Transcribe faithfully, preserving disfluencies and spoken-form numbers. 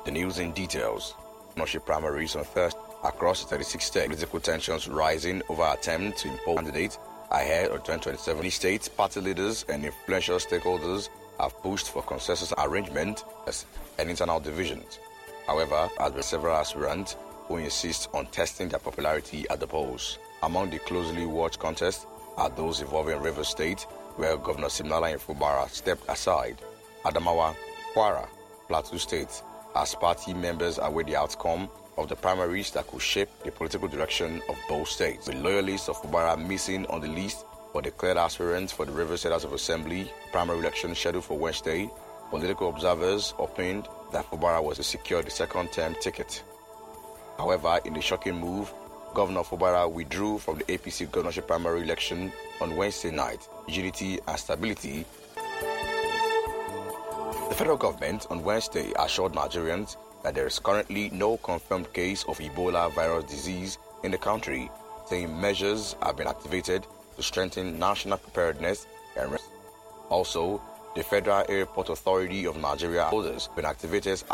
The news in details. Governorship primaries on Thursday across thirty-six states. Political tensions rising over attempts to impose candidates ahead of twenty twenty-seven. States, party leaders, and influential stakeholders have pushed for consensus arrangement and internal divisions. However, as with several aspirants who insist on testing their popularity at the polls. Among the closely watched contests are those involving Rivers State, where Governor Siminalayi Fubara stepped aside, Adamawa, Kwara, Plateau State, as party members await the outcome of the primaries that could shape the political direction of both states. With loyalists of Fubara missing on the list for declared aspirants for the Rivers State House of Assembly primary election scheduled for Wednesday, political observers opined that Fubara was to secure the second-term ticket. However, in the shocking move, Governor Fubara withdrew from the A P C governorship primary election on Wednesday night. Unity and stability. The federal government on Wednesday assured Nigerians that there is currently no confirmed case of Ebola virus disease in the country, saying measures have been activated to strengthen national preparedness and response. Also, the Federal Airport Authority of Nigeria orders have been activated